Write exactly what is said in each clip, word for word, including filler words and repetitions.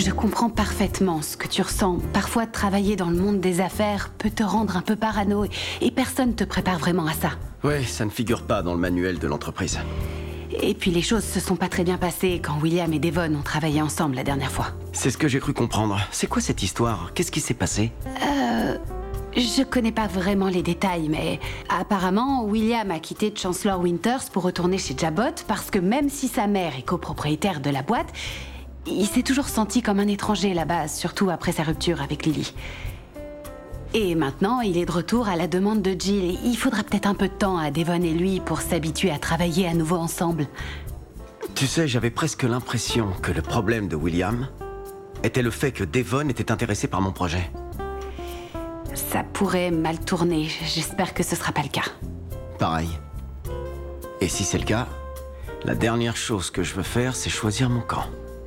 Je comprends parfaitement ce que tu ressens. Parfois, travailler dans le monde des affaires peut te rendre un peu parano et personne te prépare vraiment à ça. Ouais, ça ne figure pas dans le manuel de l'entreprise. Et puis les choses se sont pas très bien passées quand William et Devon ont travaillé ensemble la dernière fois. C'est ce que j'ai cru comprendre. C'est quoi cette histoire? Qu'est-ce qui s'est passé? Euh... Je connais pas vraiment les détails, mais apparemment, William a quitté Chancellor Winters pour retourner chez Jabot parce que même si sa mère est copropriétaire de la boîte, il s'est toujours senti comme un étranger là-bas, surtout après sa rupture avec Lily. Et maintenant, il est de retour à la demande de Jill et il faudra peut-être un peu de temps à Devon et lui pour s'habituer à travailler à nouveau ensemble. Tu sais, j'avais presque l'impression que le problème de William était le fait que Devon était intéressé par mon projet. Ça pourrait mal tourner. J'espère que ce sera pas le cas. Pareil. Et si c'est le cas, la dernière chose que je veux faire, c'est choisir mon camp.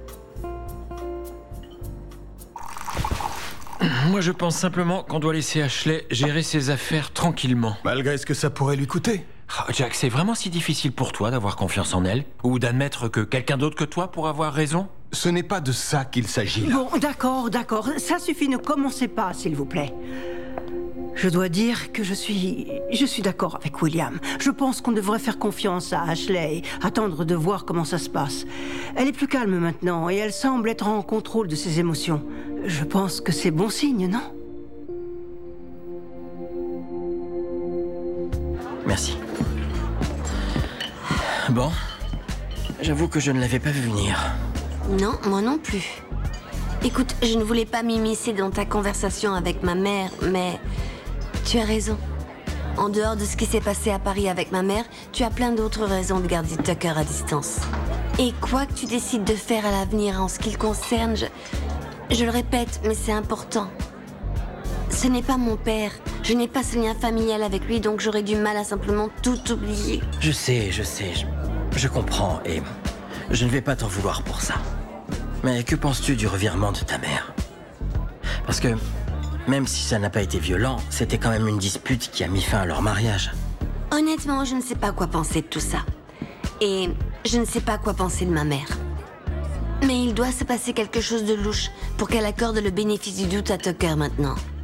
Moi, je pense simplement qu'on doit laisser Ashley gérer ses affaires tranquillement. Malgré ce que ça pourrait lui coûter. Oh, Jack, c'est vraiment si difficile pour toi d'avoir confiance en elle? Ou d'admettre que quelqu'un d'autre que toi pourrait avoir raison? Ce n'est pas de ça qu'il s'agit là. Bon, d'accord, d'accord. Ça suffit, ne commencez pas, s'il vous plaît. Je dois dire que je suis... Je suis d'accord avec William. Je pense qu'on devrait faire confiance à Ashley et attendre de voir comment ça se passe. Elle est plus calme maintenant et elle semble être en contrôle de ses émotions. Je pense que c'est bon signe, non? Merci. Bon, j'avoue que je ne l'avais pas vu venir. Non, moi non plus. Écoute, je ne voulais pas m'immiscer dans ta conversation avec ma mère, mais tu as raison. En dehors de ce qui s'est passé à Paris avec ma mère, tu as plein d'autres raisons de garder Tucker à distance. Et quoi que tu décides de faire à l'avenir en ce qui le concerne, je, je le répète, mais c'est important. Ce n'est pas mon père. Je n'ai pas ce lien familial avec lui, donc j'aurais du mal à simplement tout oublier. Je sais, je sais, je, je comprends et je ne vais pas t'en vouloir pour ça. Mais que penses-tu du revirement de ta mère? Parce que, même si ça n'a pas été violent, c'était quand même une dispute qui a mis fin à leur mariage. Honnêtement, je ne sais pas quoi penser de tout ça. Et je ne sais pas quoi penser de ma mère. Mais il doit se passer quelque chose de louche pour qu'elle accorde le bénéfice du doute à Tucker maintenant.